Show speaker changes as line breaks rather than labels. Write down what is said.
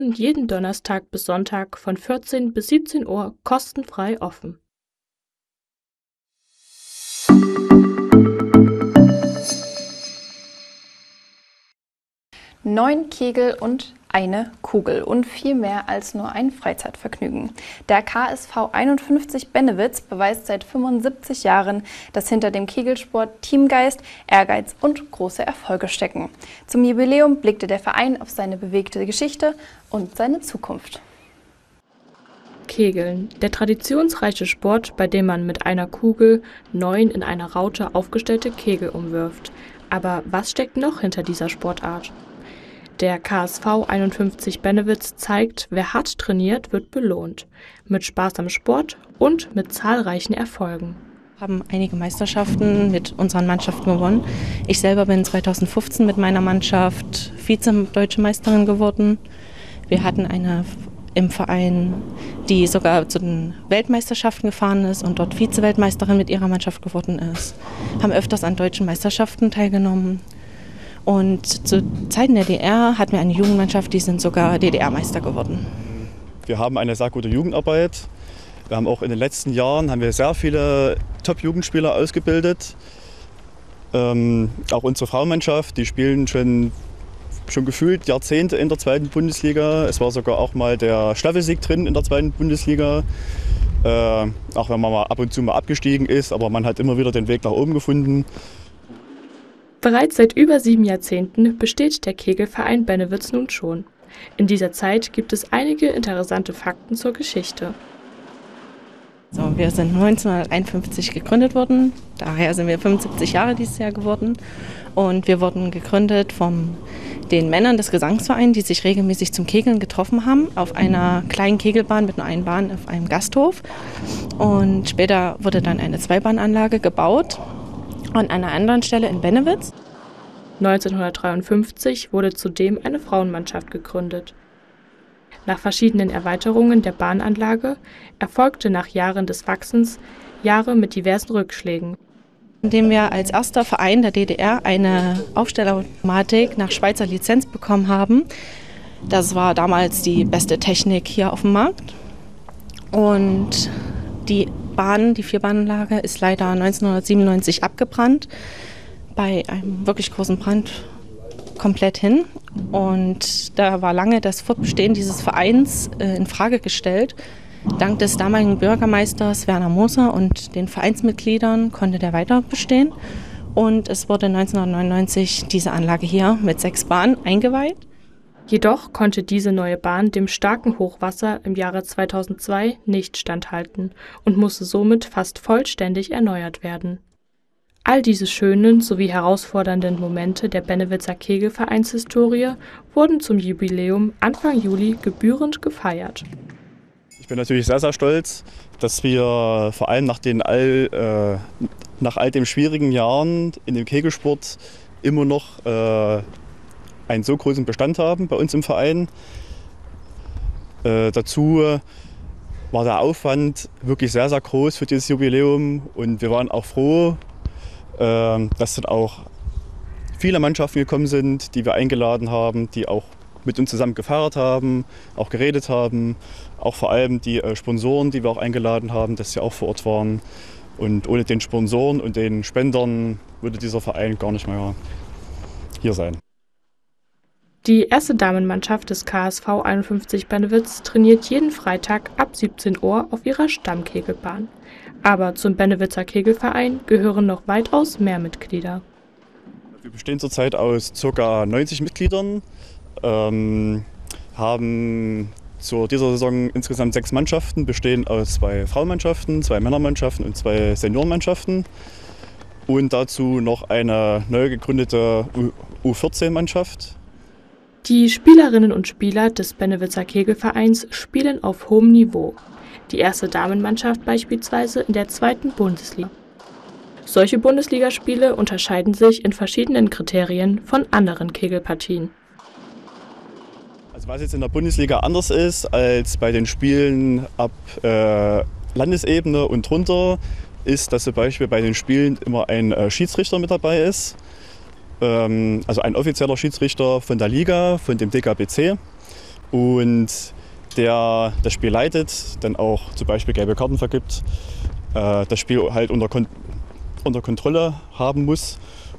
jeden Donnerstag bis Sonntag von 14 bis 17 Uhr kostenfrei offen.
Neun Kegel und eine Kugel und viel mehr als nur ein Freizeitvergnügen. Der KSV 51 Bennewitz beweist seit 75 Jahren, dass hinter dem Kegelsport Teamgeist, Ehrgeiz und große Erfolge stecken. Zum Jubiläum blickte der Verein auf seine bewegte Geschichte und seine Zukunft.
Kegeln, der traditionsreiche Sport, bei dem man mit einer Kugel 9 in einer Raute aufgestellte Kegel umwirft. Aber was steckt noch hinter dieser Sportart? Der KSV 51 Bennewitz zeigt, wer hart trainiert, wird belohnt. Mit Spaß am Sport und mit zahlreichen Erfolgen.
Wir haben einige Meisterschaften mit unseren Mannschaften gewonnen. Ich selber bin 2015 mit meiner Mannschaft Vize-Deutsche Meisterin geworden. Wir hatten eine im Verein, die sogar zu den Weltmeisterschaften gefahren ist und dort Vize-Weltmeisterin mit ihrer Mannschaft geworden ist. Haben öfters an deutschen Meisterschaften teilgenommen. Und zu Zeiten der DDR hatten wir eine Jugendmannschaft, die sind sogar DDR-Meister geworden.
Wir haben eine sehr gute Jugendarbeit. Wir haben auch in den letzten Jahren sehr viele Top-Jugendspieler ausgebildet. Auch unsere Frauenmannschaft, die spielen schon gefühlt Jahrzehnte in der zweiten Bundesliga. Es war sogar auch mal der Staffelsieg drin in der zweiten Bundesliga. Auch wenn man mal ab und zu mal abgestiegen ist, aber man hat immer wieder den Weg nach oben gefunden.
Bereits seit über 7 Jahrzehnten besteht der Kegelverein Bennewitz nun schon. In dieser Zeit gibt es einige interessante Fakten zur Geschichte.
So, wir sind 1951 gegründet worden, daher sind wir 75 Jahre dieses Jahr geworden. Und wir wurden gegründet von den Männern des Gesangsvereins, die sich regelmäßig zum Kegeln getroffen haben, auf einer kleinen Kegelbahn mit nur einer Bahn auf einem Gasthof. Und später wurde dann eine Zweibahnanlage gebaut. An einer anderen Stelle in Bennewitz.
1953 wurde zudem eine Frauenmannschaft gegründet. Nach verschiedenen Erweiterungen der Bahnanlage erfolgte nach Jahren des Wachsens Jahre mit diversen Rückschlägen.
Indem wir als erster Verein der DDR eine Aufstellautomatik nach Schweizer Lizenz bekommen haben. Das war damals die beste Technik hier auf dem Markt. Und die Vierbahnanlage ist leider 1997 abgebrannt, bei einem wirklich großen Brand komplett hin. Und da war lange das Fortbestehen dieses Vereins in Frage gestellt. Dank des damaligen Bürgermeisters Werner Moser und den Vereinsmitgliedern konnte der weiter bestehen. Und es wurde 1999 diese Anlage hier mit 6 Bahnen eingeweiht.
Jedoch konnte diese neue Bahn dem starken Hochwasser im Jahre 2002 nicht standhalten und musste somit fast vollständig erneuert werden. All diese schönen sowie herausfordernden Momente der Bennewitzer Kegelvereinshistorie wurden zum Jubiläum Anfang Juli gebührend gefeiert.
Ich bin natürlich sehr, sehr stolz, dass wir vor allem nach all den schwierigen Jahren in dem Kegelsport immer noch einen so großen Bestand haben bei uns im Verein. Dazu war der Aufwand wirklich sehr, sehr groß für dieses Jubiläum und wir waren auch froh, dass dann auch viele Mannschaften gekommen sind, die wir eingeladen haben, die auch mit uns zusammen gefeiert haben, auch geredet haben. Auch vor allem die Sponsoren, die wir auch eingeladen haben, dass sie auch vor Ort waren. Und ohne den Sponsoren und den Spendern würde dieser Verein gar nicht mehr hier sein.
Die erste Damenmannschaft des KSV 51 Bennewitz trainiert jeden Freitag ab 17 Uhr auf ihrer Stammkegelbahn. Aber zum Bennewitzer Kegelverein gehören noch weitaus mehr Mitglieder.
Wir bestehen zurzeit aus ca. 90 Mitgliedern, haben zu dieser Saison insgesamt 6 Mannschaften, bestehen aus 2 Frauenmannschaften, 2 Männermannschaften und 2 Seniorenmannschaften. Und dazu noch eine neu gegründete U14-Mannschaft.
Die Spielerinnen und Spieler des Bennewitzer Kegelvereins spielen auf hohem Niveau. Die erste Damenmannschaft beispielsweise in der 2. Bundesliga. Solche Bundesligaspiele unterscheiden sich in verschiedenen Kriterien von anderen Kegelpartien.
Also was jetzt in der Bundesliga anders ist als bei den Spielen ab Landesebene und drunter, ist, dass zum Beispiel bei den Spielen immer ein Schiedsrichter mit dabei ist. Also ein offizieller Schiedsrichter von der Liga, von dem DKBC. und der das Spiel leitet, dann auch zum Beispiel gelbe Karten vergibt, das Spiel halt unter Kontrolle haben muss